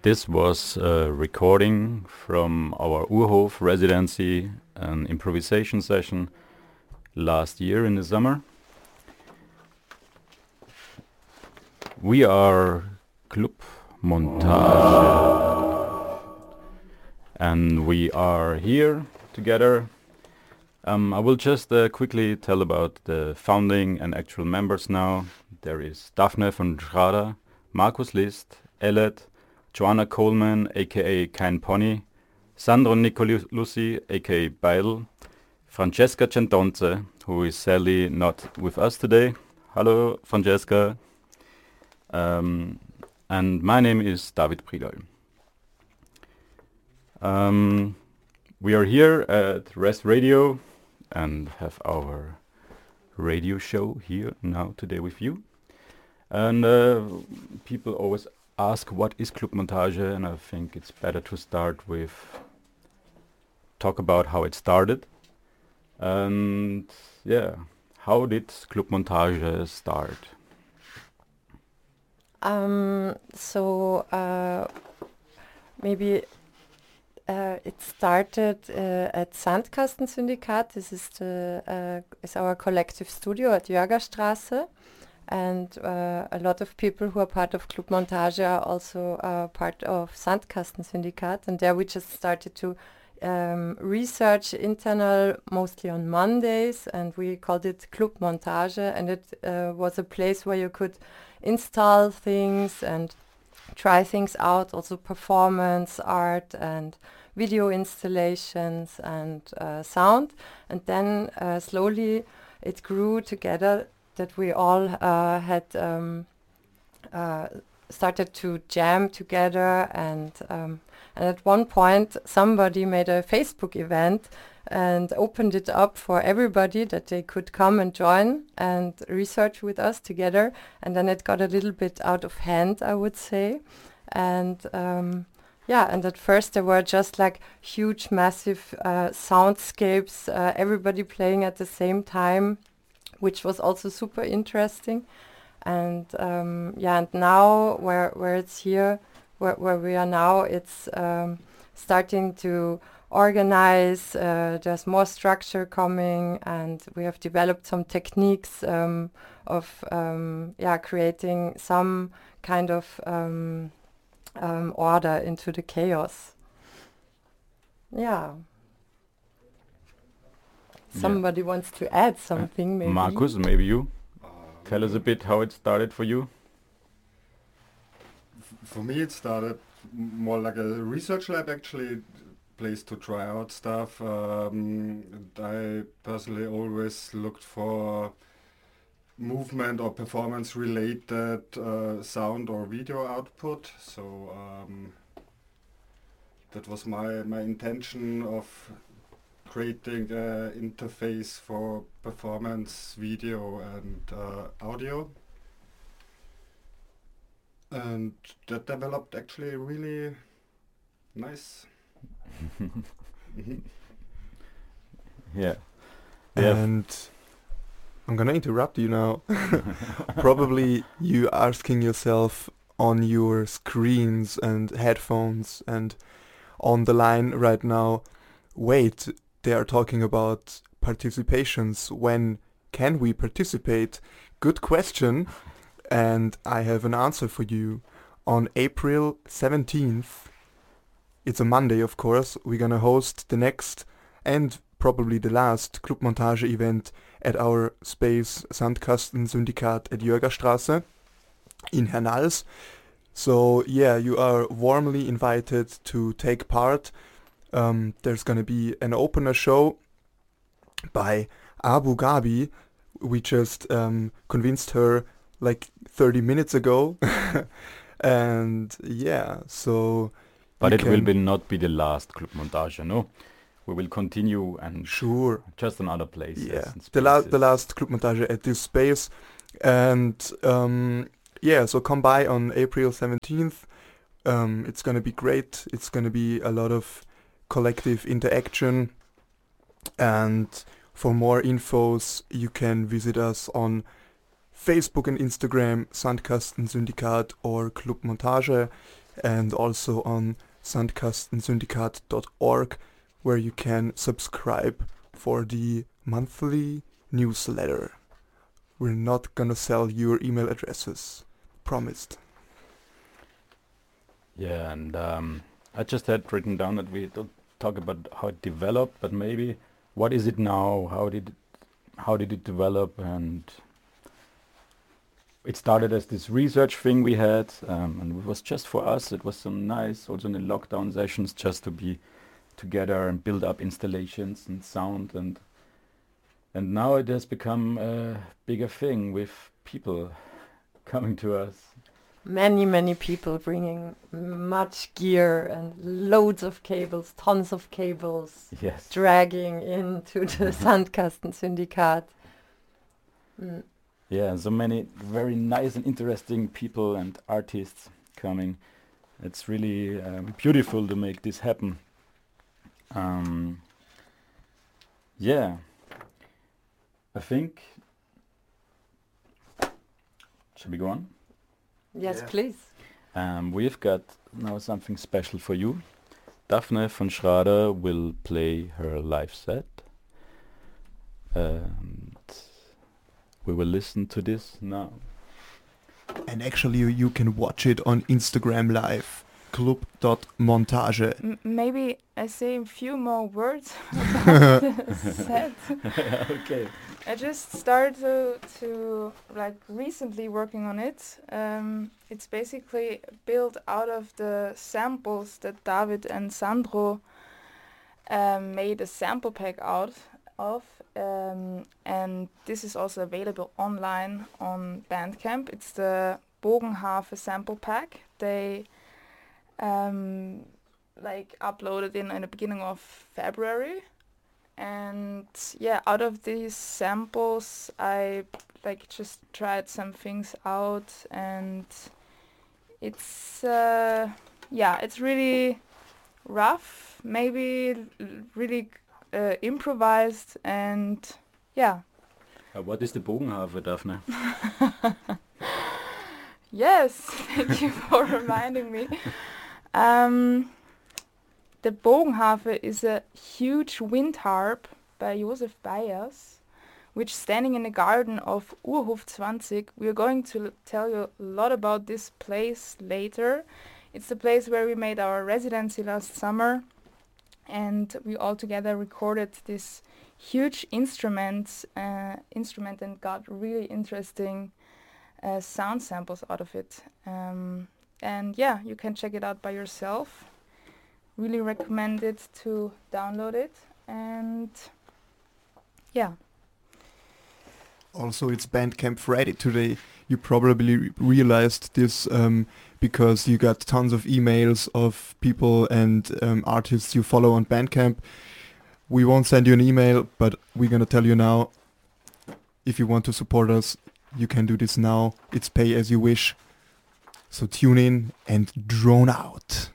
This was a recording from our Urhof residency, an improvisation session last year in the summer. We are Club Montage, and we are here together. I will just quickly tell about the founding and actual members now. There is Daphne von Schrader, Markus List, Ellet, Joanna Coleman, aka Kein Pony, Sandro Nicolussi, aka Beidel, Francesca Centonze, who is sadly not with us today. Hello, Francesca. And my name is David Pridal. We are here at Rest Radio and have our radio show here now today with you. And people always ask what is Club Montage, and I think it's better to start with talk about how it started. And yeah, how did Club Montage start? Maybe it started at Sandkastensyndikat. This is our collective studio at Jörgerstraße, and a lot of people who are part of Club Montage are also part of Sandkastensyndikat, and there we just started to research internal, mostly on Mondays, and we called it Club Montage, and it was a place where you could install things and try things out, also performance, art and video installations and sound. And then slowly it grew together that we all had started to jam together, and at one point somebody made a Facebook event and opened it up for everybody that they could come and join and research with us together. And then it got a little bit out of hand, I would say. And and at first there were just like huge, massive soundscapes, everybody playing at the same time, which was also super interesting. And and now where it's here, where we are now, it's starting to organize, there's more structure coming, and we have developed some techniques of creating some kind of order into the chaos. Somebody wants to add something, maybe. Markus, maybe you? Tell us a bit how it started for you. For me it started more like a research lab, actually, place to try out stuff. I personally always looked for movement or performance related sound or video output, so that was my intention of creating an interface for performance, video and audio. And that developed actually really nice. Yeah. And I'm gonna interrupt you now. Probably you asking yourself on your screens and headphones and on the line right now, wait, they are talking about participations. When can we participate? Good question. And I have an answer for you. On April 17th, it's a Monday, of course, we're gonna host the next and probably the last Club Montage event at our space Sandkastensyndikat at Jörgerstraße in Hernals. So yeah, you are warmly invited to take part. There's gonna be an opener show by Abu Ghabi. We just convinced her like 30 minutes ago. And yeah, so... But it will not be the last Club Montage, no? We will continue and sure, just in other places. Yeah, the last Club Montage at this space. And so come by on April 17th. It's gonna be great. It's gonna be a lot of collective interaction. And for more infos, you can visit us on Facebook and Instagram, Sandkastensyndikat or Club Montage. and also on sandkastensyndikat.org, where you can subscribe for the monthly newsletter. We're not gonna sell your email addresses. Promised. Yeah, and I just had written down that we don't talk about how it developed, but maybe what is it now? How did it develop? And it started as this research thing we had, and it was just for us. It was so nice, also in the lockdown sessions, just to be together and build up installations and sound, and now it has become a bigger thing with people coming to us. Many people bringing much gear and loads of cables, tons of cables, Yes. dragging into the Sandkastensyndikat. Yeah, so many very nice and interesting people and artists coming. It's really beautiful to make this happen. Yeah, I think. Shall we go on? Yes, Yeah. please. We've got now something special for you. Daphne von Schrader will play her live set. And we will listen to this now. And actually you can watch it on Instagram Live, club.montage. Maybe I say a few more words about the set. Okay. I just started to like recently working on it. It's basically built out of the samples that David and Sandro made a sample pack out of, and this is also available online on Bandcamp. It's the Bogenhafe sample pack. They like uploaded in the beginning of February. And yeah, out of these samples I like just tried some things out, and it's it's really rough, maybe really improvised, and yeah. What is the Bogenhafe, Daphne? Yes, thank you for reminding me. The Bogenhafe is a huge wind harp by Josef Bayers, which standing in the garden of Urhof 20. We are going to tell you a lot about this place later. It's the place where we made our residency last summer, and we all together recorded this huge instrument and got really interesting sound samples out of it. And yeah, you can check it out by yourself. Really recommend it to download it, and yeah. Also, it's Bandcamp Friday today. You probably realized this because you got tons of emails of people and artists you follow on Bandcamp. We won't send you an email, but we're gonna tell you now. If you want to support us, you can do this now. It's pay as you wish. So tune in and drone out.